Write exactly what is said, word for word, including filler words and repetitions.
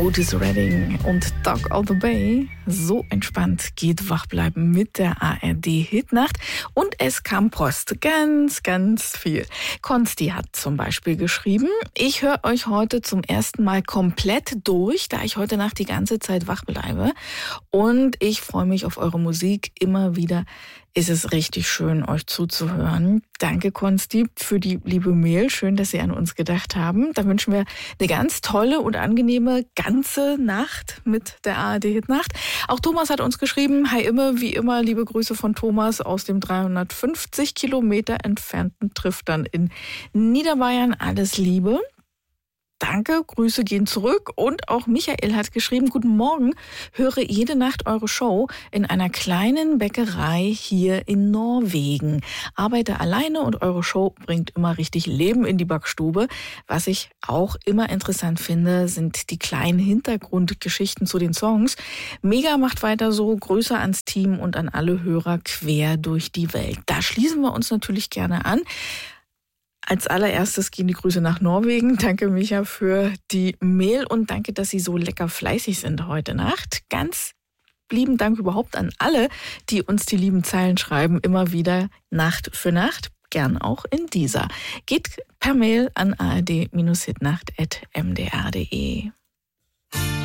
Otis Redding und Dog of the Bay. So entspannt geht Wachbleiben mit der A R D-Hitnacht. Und es kam Post. Ganz, ganz viel. Konsti hat zum Beispiel geschrieben: Ich höre euch heute zum ersten Mal komplett durch, da ich heute Nacht die ganze Zeit wach bleibe. Und ich freue mich auf eure Musik. Immer wieder ist es richtig schön, euch zuzuhören. Danke, Konsti, für die liebe Mail. Schön, dass Sie an uns gedacht haben. Da wünschen wir eine ganz tolle und angenehme ganze Nacht mit der A R D-Hitnacht. Auch Thomas hat uns geschrieben: Hi immer, wie immer, liebe Grüße von Thomas aus dem dreihundertfünfzig Kilometer entfernten Triftern in Niederbayern. Alles Liebe. Danke, Grüße gehen zurück. Und auch Michael hat geschrieben: Guten Morgen, höre jede Nacht eure Show in einer kleinen Bäckerei hier in Norwegen. Arbeite alleine und eure Show bringt immer richtig Leben in die Backstube. Was ich auch immer interessant finde, sind die kleinen Hintergrundgeschichten zu den Songs. Mega, macht weiter so. Grüße ans Team und an alle Hörer quer durch die Welt. Da schließen wir uns natürlich gerne an. Als allererstes gehen die Grüße nach Norwegen. Danke, Micha, für die Mail und danke, dass Sie so lecker fleißig sind heute Nacht. Ganz lieben Dank überhaupt an alle, die uns die lieben Zeilen schreiben, immer wieder Nacht für Nacht, gern auch in dieser. Geht per Mail an a r d Bindestrich hitnacht at m d r punkt d e.